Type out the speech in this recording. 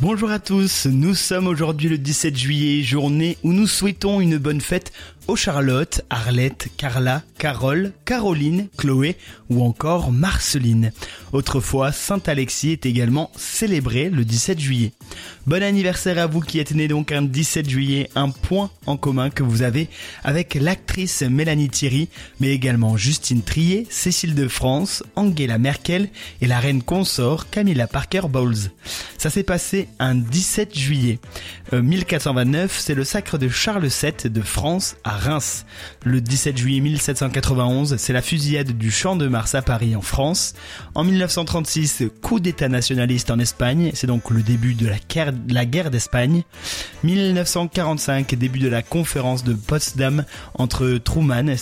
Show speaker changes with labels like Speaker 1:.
Speaker 1: Bonjour à tous, nous sommes aujourd'hui le 17 juillet, journée où nous souhaitons une bonne fête aux Charlotte, Arlette, Carla, Carole, Caroline, Chloé ou encore Marceline. Autrefois, Saint-Alexis est également célébré le 17 juillet. Bon anniversaire à vous qui êtes nés donc un 17 juillet, un point en commun que vous avez avec l'actrice Mélanie Thierry, mais également Justine Triet, Cécile de France, Angela Merkel et la reine consort Camilla Parker Bowles. Ça s'est passé un 17 juillet. 1429, c'est le sacre de Charles VII de France à Reims. Le 17 juillet 1791, c'est la fusillade du Champ de Mars à Paris en France. En 1936, coup d'état nationaliste en Espagne, c'est donc le début de la guerre d'Espagne. 1945, début de la conférence de Potsdam entre Truman,